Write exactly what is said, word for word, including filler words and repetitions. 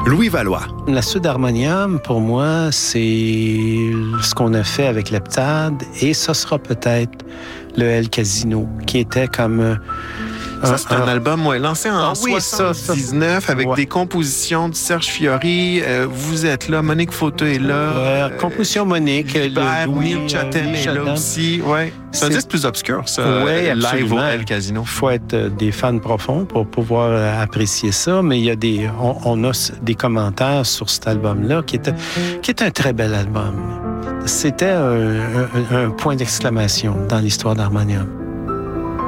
Louis Valois. La suite d'Harmonium, pour moi, c'est ce qu'on a fait avec l'Heptade, et ça sera peut-être le El Casino, qui était comme... Ça, c'est un, un album ouais, lancé en ah, oui, soixante-dix-neuf ça, ça. avec Ouais. des compositions de Serge Fiori. Euh, vous êtes là, Monique Fauteux est là. Ouais, euh, composition Monique. Hubert, Louis, Neil Chatham Louis est là Chatham. aussi. Ouais. C'est un C'est... disque plus obscur, ça. Oui, live absolument. au El Casino. Il faut être des fans profonds pour pouvoir apprécier ça, mais il y a des, on, on a des commentaires sur cet album-là qui est, qui est un très bel album. C'était un, un, un point d'exclamation dans l'histoire d'Harmonium.